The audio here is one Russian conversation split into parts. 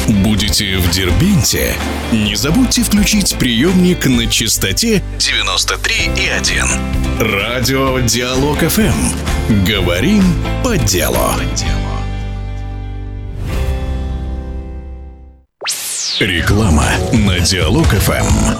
Будете в Дербенте? Не забудьте включить приемник на частоте 93,1. Радио Диалог ФМ. Говорим по делу. Реклама на Диалог ФМ.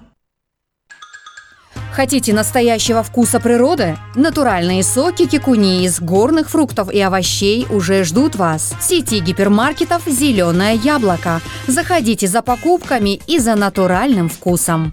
Хотите настоящего вкуса природы? Натуральные соки кикуни из горных фруктов и овощей уже ждут вас. В сети гипермаркетов «Зеленое яблоко». Заходите за покупками и за натуральным вкусом.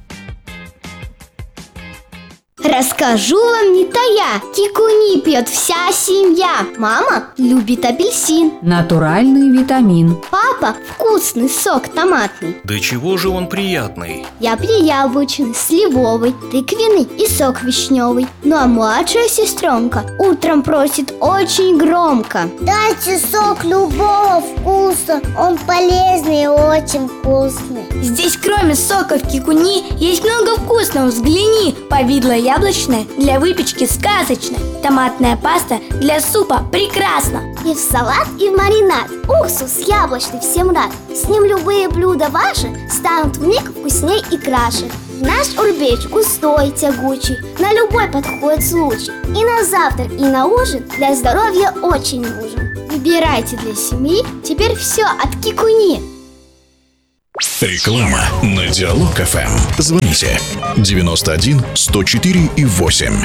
Расскажу вам не тая, кикуни пьет вся семья. Мама любит апельсин, Натуральный витамин. папа вкусный сок томатный. Да чего же он приятный? Я пью яблочный, сливовый, тыквенный и сок вишневый. Ну а младшая сестренка утром просит очень громко: дайте сок любого вкуса, он полезный и очень вкусный. Здесь кроме соков кикуни есть много вкусного. Взгляни: повидло яблочное для выпечки сказочно, томатная паста для супа прекрасно. И в салат, и в маринад уксус яблочный всем рад. С ним любые блюда ваши станут вмиг вкусней и краше. Наш урбеч густой, тягучий, на любой подходит случай. И на завтрак, и на ужин для здоровья очень нужен. Выбирайте для семьи теперь все от кикуни. Реклама на Диалог ФМ. Звоните 91 104 и 8.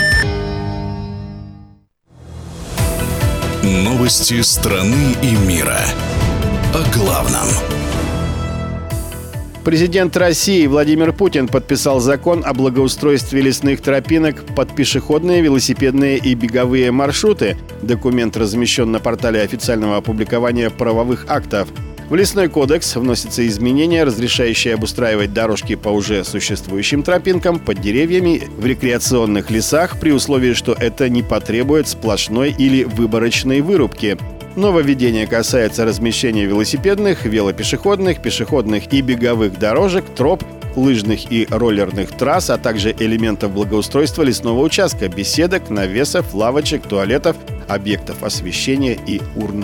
Новости страны и мира. О главном. Президент России Владимир Путин подписал закон о благоустройстве лесных тропинок под пешеходные, велосипедные и беговые маршруты. Документ размещен на портале официального опубликования правовых актов. В Лесной кодекс вносятся изменения, разрешающие обустраивать дорожки по уже существующим тропинкам под деревьями в рекреационных лесах при условии, что это не потребует сплошной или выборочной вырубки. Нововведение касается размещения велосипедных, велопешеходных, пешеходных и беговых дорожек, троп, лыжных и роллерных трасс, а также элементов благоустройства лесного участка, беседок, навесов, лавочек, туалетов, объектов освещения и урн.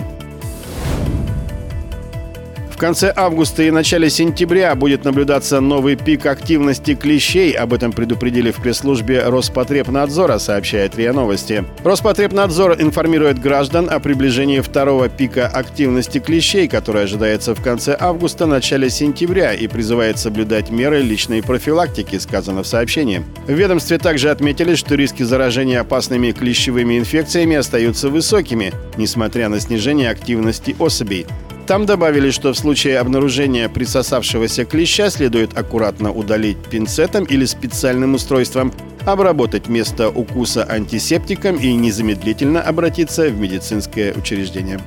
В конце августа и начале сентября будет наблюдаться новый пик активности клещей. Об этом предупредили в пресс-службе Роспотребнадзора, сообщает РИА Новости. Роспотребнадзор информирует граждан о приближении второго пика активности клещей, который ожидается в конце августа, начале сентября, и призывает соблюдать меры личной профилактики, сказано в сообщении. В ведомстве также отметили, что риски заражения опасными клещевыми инфекциями остаются высокими, несмотря на снижение активности особей. Там добавили, что в случае обнаружения присосавшегося клеща следует аккуратно удалить пинцетом или специальным устройством, обработать место укуса антисептиком и незамедлительно обратиться в медицинское учреждение.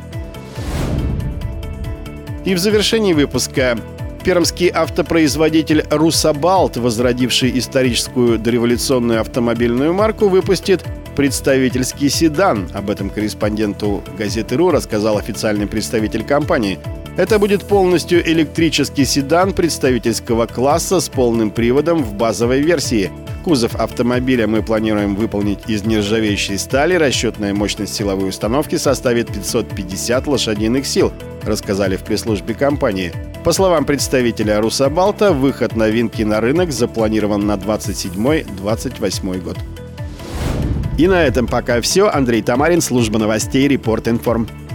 И в завершении выпуска. Пермский автопроизводитель «Русабалт», возродивший историческую дореволюционную автомобильную марку, выпустит представительский седан. Об этом корреспонденту газеты «РУ» рассказал официальный представитель компании. Это будет полностью электрический седан представительского класса с полным приводом в базовой версии. Кузов автомобиля мы планируем выполнить из нержавеющей стали. Расчетная мощность силовой установки составит 550 лошадиных сил, рассказали в пресс-службе компании. По словам представителя «Русабалта», выход новинки на рынок запланирован на 27-28 год. И на этом пока все. Андрей Тамарин, служба новостей «Репорт Информ».